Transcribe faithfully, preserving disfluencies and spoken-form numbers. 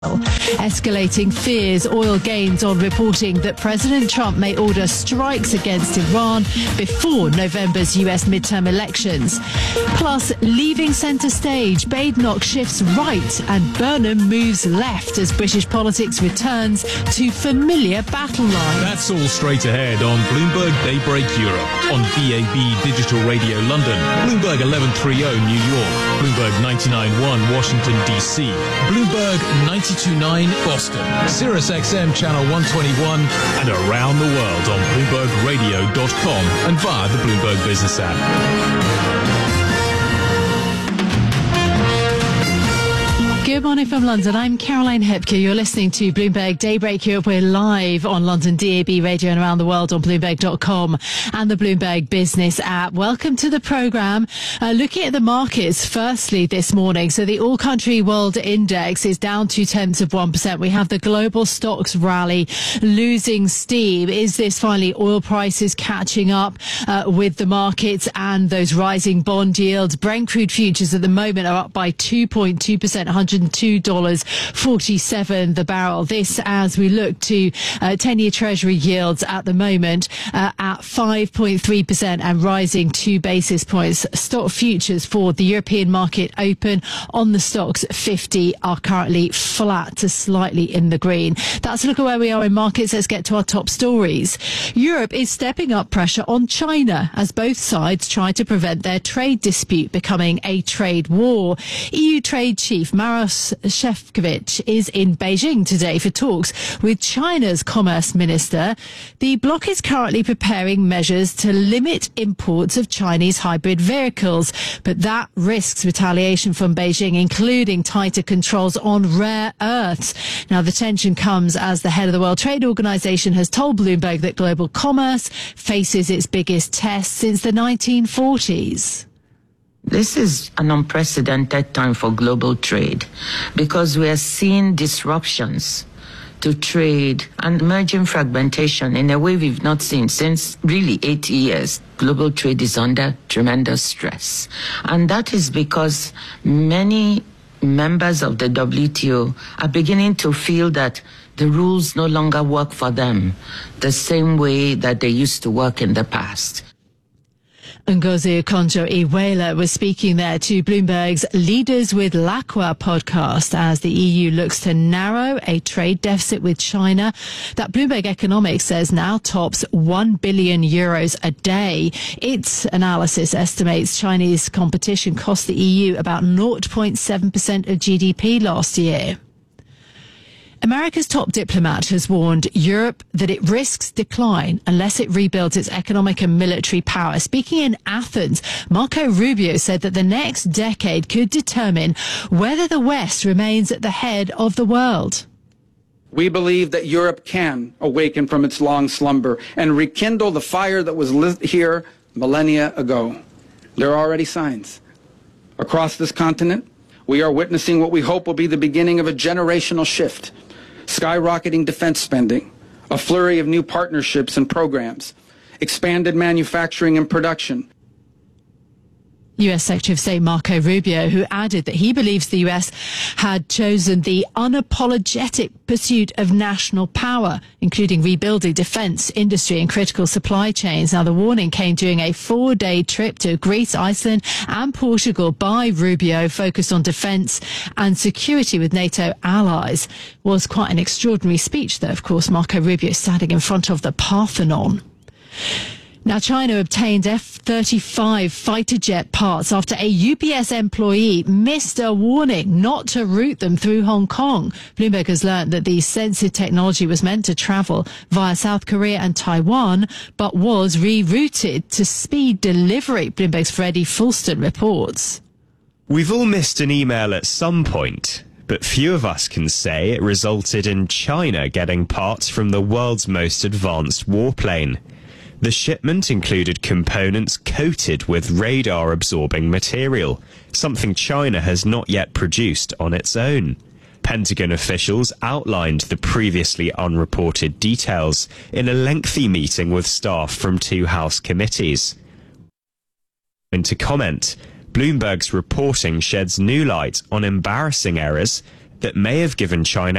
Escalating fears oil gains on reporting that President Trump may order strikes against Iran before November's U S midterm elections. Plus, leaving centre stage, Badenoch shifts right and Burnham moves left as British politics returns to familiar battle lines. That's all straight ahead on Bloomberg Daybreak Europe, on B A B Digital Radio London, Bloomberg eleven thirty New York, Bloomberg ninety-nine point one Washington D C, Bloomberg ninety-two point nine Boston, Sirius X M Channel one twenty-one, and around the world on Bloomberg Radio dot com and via the Bloomberg Business app. Good morning from London. I'm Caroline Hepker. You're listening to Bloomberg Daybreak Europe. We're live on London D A B Radio and around the world on Bloomberg dot com and the Bloomberg Business app. Welcome to the programme. Uh, looking at the markets, firstly this morning. So the All-Country World Index is down two-tenths of one percent. We have the global stocks rally losing steam. Is this finally oil prices catching up uh, with the markets and those rising bond yields? Brent crude futures at the moment are up by two point two percent, one hundred two dollars forty-seven the barrel. This as we look to uh, ten-year Treasury yields at the moment uh, at five point three percent and rising two basis points. Stock futures for the European market open on the stocks fifty are currently flat to slightly in the green. That's a look at where we are in markets. Let's get to our top stories. Europe is stepping up pressure on China as both sides try to prevent their trade dispute becoming a trade war. E U Trade Chief Maros Shefcovic is in Beijing today for talks with China's Commerce Minister. The bloc is currently preparing measures to limit imports of Chinese hybrid vehicles, but that risks retaliation from Beijing, including tighter controls on rare earths. Now, the tension comes as the head of the World Trade Organization has told Bloomberg that global commerce faces its biggest test since the nineteen forties. This is an unprecedented time for global trade because we are seeing disruptions to trade and emerging fragmentation in a way we've not seen since really eighty years. Global trade is under tremendous stress. And that is because many members of the W T O are beginning to feel that the rules no longer work for them the same way that they used to work in the past. Ngozi Okonjo-Iweala was speaking there to Bloomberg's Leaders with Laqua podcast as the E U looks to narrow a trade deficit with China that Bloomberg Economics says now tops one billion euros a day. Its analysis estimates Chinese competition cost the E U about zero point seven percent of G D P last year. America's top diplomat has warned Europe that it risks decline unless it rebuilds its economic and military power. Speaking in Athens, Marco Rubio said that the next decade could determine whether the West remains at the head of the world. We believe that Europe can awaken from its long slumber and rekindle the fire that was lit here millennia ago. There are already signs. Across this continent, we are witnessing what we hope will be the beginning of a generational shift. Skyrocketing defense spending, a flurry of new partnerships and programs, expanded manufacturing and production. U S Secretary of State Marco Rubio, who added that he believes the U S had chosen the unapologetic pursuit of national power, including rebuilding defence, industry and critical supply chains. Now, the warning came during a four-day trip to Greece, Iceland and Portugal by Rubio, focused on defence and security with NATO allies. It was quite an extraordinary speech, though, of course, Marco Rubio standing in front of the Parthenon. Now, China obtained F thirty-five fighter jet parts after a U P S employee missed a warning not to route them through Hong Kong. Bloomberg has learned that the sensitive technology was meant to travel via South Korea and Taiwan, but was rerouted to speed delivery. Bloomberg's Freddie Fulston reports. We've all missed an email at some point, but few of us can say it resulted in China getting parts from the world's most advanced warplane. The shipment included components coated with radar-absorbing material, something China has not yet produced on its own. Pentagon officials outlined the previously unreported details in a lengthy meeting with staff from two House committees. And to comment, Bloomberg's reporting sheds new light on embarrassing errors that may have given China